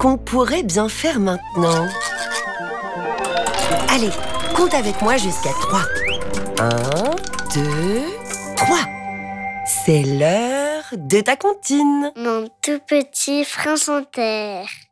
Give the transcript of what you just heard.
qu'on pourrait bien faire maintenant? Allez, compte avec moi jusqu'à 3. 1, 2, 3. C'est l'heure de ta comptine. Mon tout petit prince en terre.